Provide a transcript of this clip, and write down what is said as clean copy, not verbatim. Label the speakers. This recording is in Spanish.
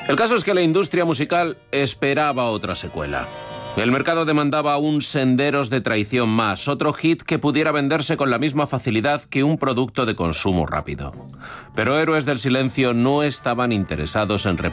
Speaker 1: El caso es que la industria musical esperaba otra secuela. El mercado demandaba un Senderos de traición más, otro hit que pudiera venderse con la misma facilidad que un producto de consumo rápido. Pero Héroes del Silencio no estaban interesados en